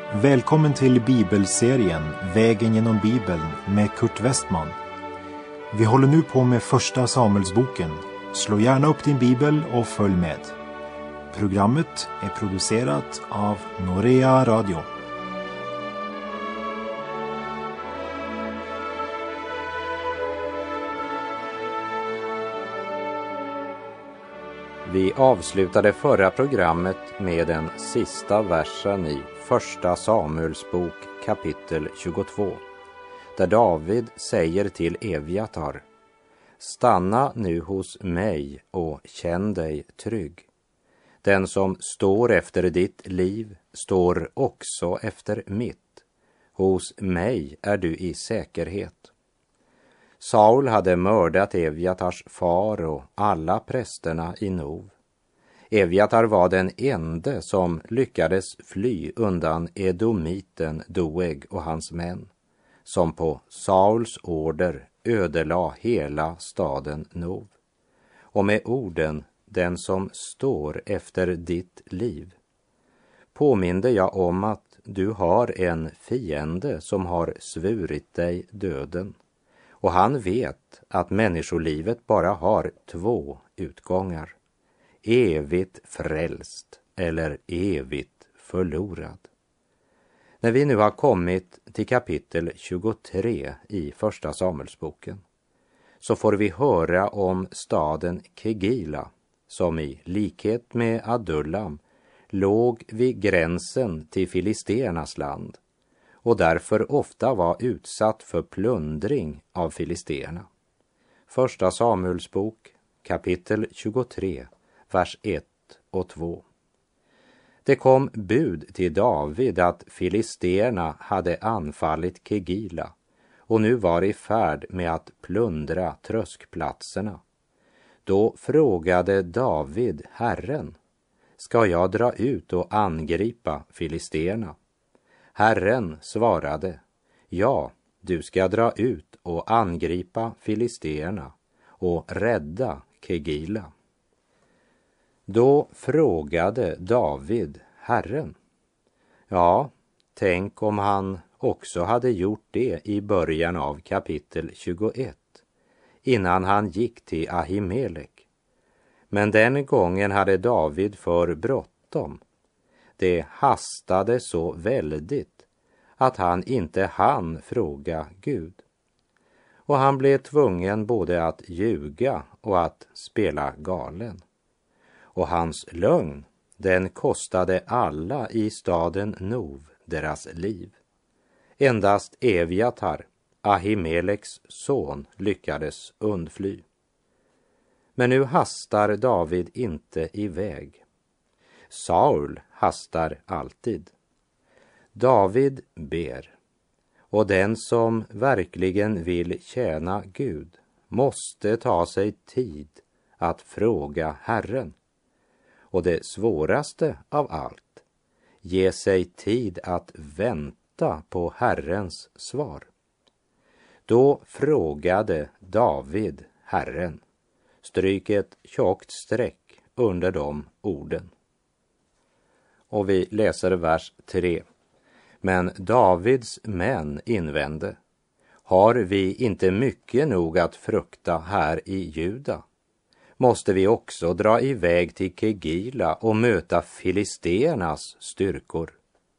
Välkommen till bibelserien Vägen genom Bibeln med Kurt Westman. Vi håller nu på med första Samuelsboken. Slå gärna upp din bibel och följ med. Programmet är producerat av Norea Radio. Vi avslutade förra programmet med den sista versen i första Samuelsbok kapitel 22, där David säger till Evjatar: stanna nu hos mig och känn dig trygg. Den som står efter ditt liv står också efter mitt. Hos mig är du i säkerhet. Saul hade mördat Evjatars far och alla prästerna i Nov. Evjatar var den ende som lyckades fly undan edomiten Doeg och hans män, som på Sauls order ödelade hela staden Nov. Och med orden den som står efter ditt liv påminde jag om att du har en fiende som har svurit dig döden. Och han vet att människolivet bara har två utgångar: evigt frälst eller evigt förlorad. När vi nu har kommit till kapitel 23 i första Samuelsboken så får vi höra om staden Kegila, som i likhet med Adullam låg vid gränsen till filisternas land och därför ofta var utsatt för plundring av filisterna. Första Samuelsbok kapitel 23, vers 1 och 2. Det kom bud till David att filisterna hade anfallit Kegila och nu var i färd med att plundra tröskplatserna. Då frågade David Herren: ska jag dra ut och angripa filisterna? Herren svarade: ja, du ska dra ut och angripa filisterna och rädda Kegila. Då frågade David Herren. Ja, tänk om han också hade gjort det i början av kapitel 21, innan han gick till Ahimelek. Men den gången hade David för bråttom. Det hastade så väldigt att han inte hann fråga Gud. Och han blev tvungen både att ljuga och att spela galen. Och hans lögn, den kostade alla i staden Nov deras liv. Endast Evjatar, Ahimeleks son, lyckades undfly. Men nu hastar David inte iväg. Saul hastar alltid. David ber, och den som verkligen vill tjäna Gud måste ta sig tid att fråga Herren. Och det svåraste av allt, ge sig tid att vänta på Herrens svar. Då frågade David Herren. Stryk ett tjockt streck under de orden. Och vi läser vers 3. Men Davids män invände: har vi inte mycket nog att frukta här i Juda? Måste vi också dra iväg till Kegila och möta filisternas styrkor?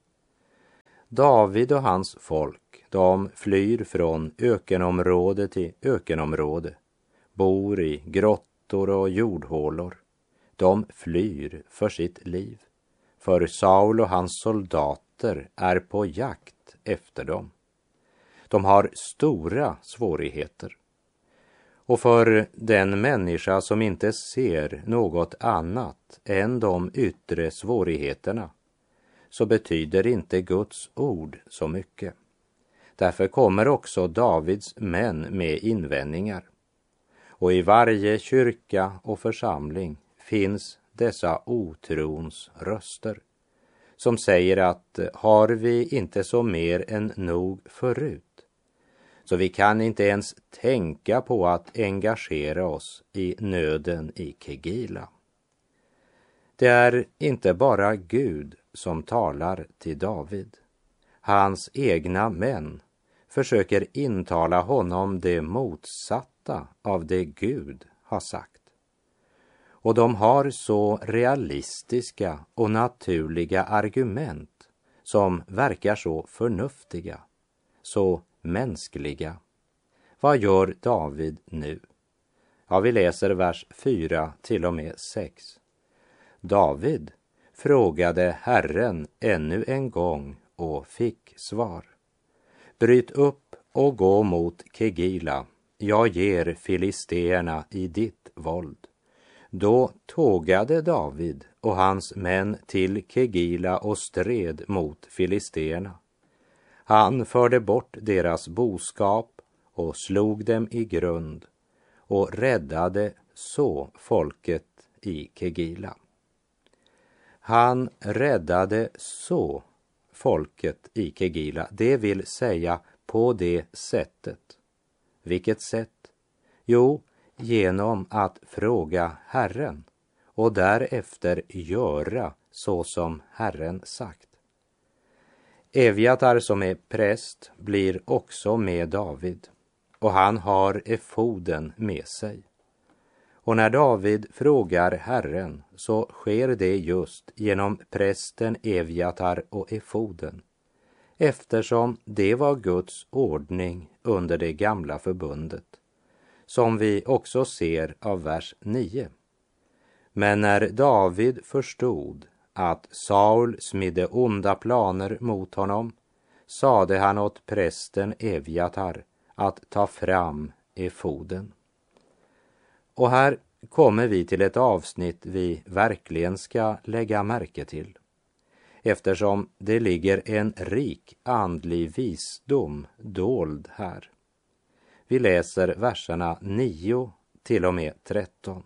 David och hans folk, de flyr från ökenområde till ökenområde, bor i grottor och jordhålor. De flyr för sitt liv, för Saul och hans soldater är på jakt efter dem. De har stora svårigheter. Och för den människa som inte ser något annat än de yttre svårigheterna så betyder inte Guds ord så mycket. Därför kommer också Davids män med invändningar. Och i varje kyrka och församling finns dessa otrons röster som säger att har vi inte så mer än nog förut, så vi kan inte ens tänka på att engagera oss i nöden i Kegila. Det är inte bara Gud som talar till David, Hans egna män försöker intala honom det motsatta av det Gud har sagt. Och de har så realistiska och naturliga argument som verkar så förnuftiga, så mänskliga. Vad gör David nu? Ja, vi läser vers 4 till och med 6. David frågade Herren ännu en gång och fick svar. Bryt upp och gå mot Kegila. Jag ger filisteerna i ditt våld. Då tågade David och hans män till Kegila och stred mot filisteerna. Han förde bort deras boskap och slog dem i grund och räddade så folket i Kegila. Han räddade så folket i Kegila, det vill säga på det sättet. Vilket sätt? Jo, genom att fråga Herren och därefter göra så som Herren sagt. Evjatar som är präst blir också med David och han har efoden med sig. Och när David frågar Herren så sker det just genom prästen Evjatar och efoden, eftersom det var Guds ordning under det gamla förbundet, som vi också ser av vers 9. Men när David förstod att Saul smidde onda planer mot honom, sade han åt prästen Evjatar att ta fram efoden. Och här kommer vi till ett avsnitt vi verkligen ska lägga märke till, eftersom det ligger en rik andlig visdom dold här. Vi läser verserna 9 till och med 13.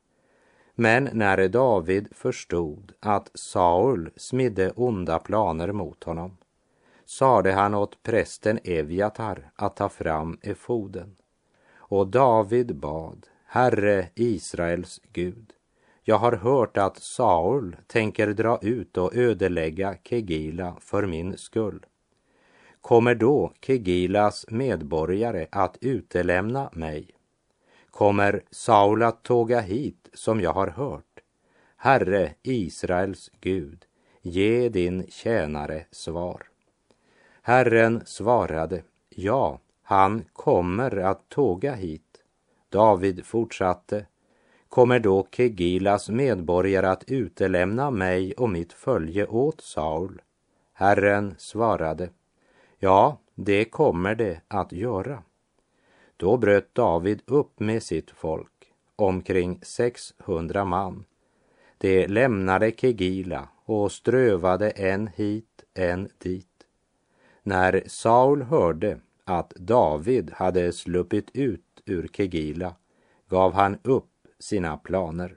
Men när David förstod att Saul smidde onda planer mot honom, sade han åt prästen Evjatar att ta fram efoden. Och David bad, Herre Israels Gud, jag har hört att Saul tänker dra ut och ödelägga Kegila för min skull. Kommer då Kegilas medborgare att utelämna mig? Kommer Saul att tåga hit som jag har hört? Herre Israels Gud, ge din tjänare svar. Herren svarade, ja, han kommer att tåga hit. David fortsatte, kommer då Kegilas medborgare att utelämna mig och mitt följe åt Saul? Herren svarade, ja, det kommer det att göra. Då bröt David upp med sitt folk, omkring 600 man. De lämnade Kegila och strövade en hit, en dit. När Saul hörde att David hade sluppit ut ur Kegila, gav han upp sina planer.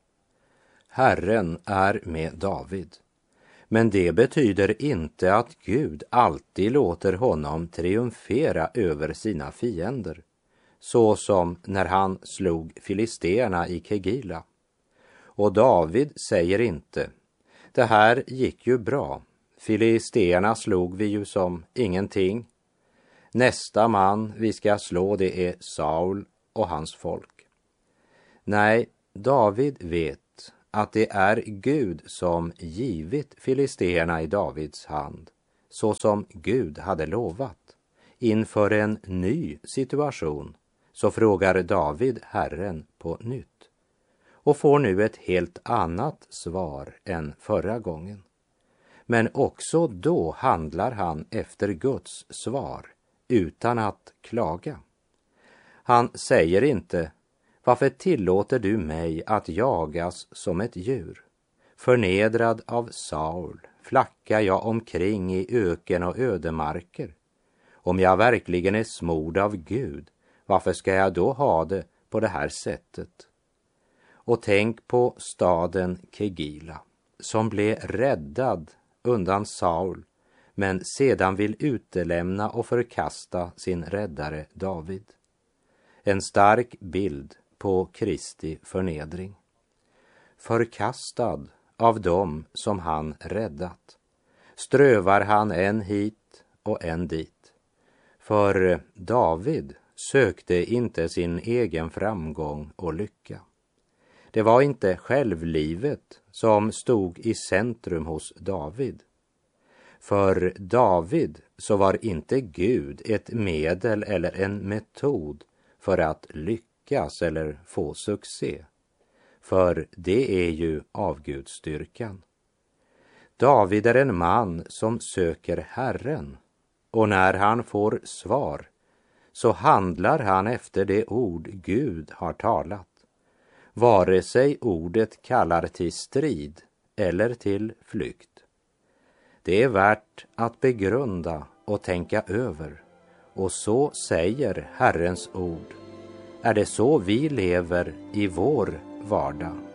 Herren är med David, men det betyder inte att Gud alltid låter honom triumfera över sina fiender, så som när han slog filisteerna i Kegila. Och David säger inte, det här gick ju bra, filisteerna slog vi ju som ingenting. Nästa man vi ska slå, det är Saul och hans folk. Nej, David vet att det är Gud som givit filisteerna i Davids hand, så som Gud hade lovat. Inför en ny situation så frågar David Herren på nytt och får nu ett helt annat svar än förra gången. Men också då handlar han efter Guds svar utan att klaga. Han säger inte, varför tillåter du mig att jagas som ett djur? Förnedrad av Saul flackar jag omkring i öken och ödemarker. Om jag verkligen är smord av Gud, varför ska jag då ha det på det här sättet? Och tänk på staden Kegila, som blev räddad undan Saul, men sedan vill utelämna och förkasta sin räddare David. En stark bild på Kristi förnedring. Förkastad av dem som han räddat, strövar han en hit, och än dit. För David sökte inte sin egen framgång och lycka. Det var inte självlivet som stod i centrum hos David. För David så var inte Gud ett medel eller en metod för att lyckas eller få succé. För det är ju avgudsdyrkan. David är en man som söker Herren, och när han får svar så handlar han efter det ord Gud har talat, vare sig ordet kallar till strid eller till flykt. Det är värt att begrunda och tänka över, och så säger Herrens ord. Är det så vi lever i vår vardag?